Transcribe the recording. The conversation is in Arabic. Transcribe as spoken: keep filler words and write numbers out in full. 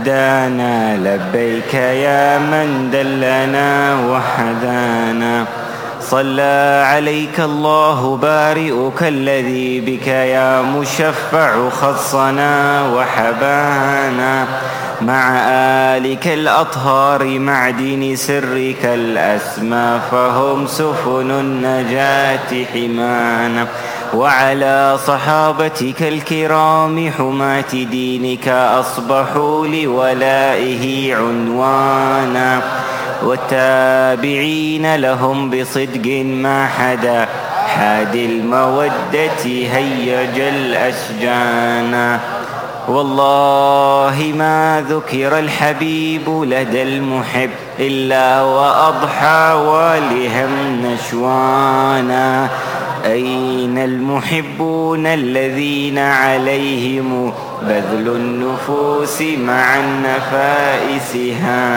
هدانا، لبيك يا من دلنا وهدانا. صلى عليك الله بارئك الذي بك يا مشفع خصنا وحبانا، مع آلك الأطهار معدن سرك الأسمى فهم سفن النجاة حمانا، وعلى صحابتك الكرام حماة دينك أصبحوا لولائه عنوانا، والتابعين لهم بصدق ما حدا حاد المودة هيج الأشجانا. والله ما ذكر الحبيب لدى المحب إلا وأضحى والها نشوانا. أين المحبون الذين عليهم بذل النفوس مع النفائس هانا؟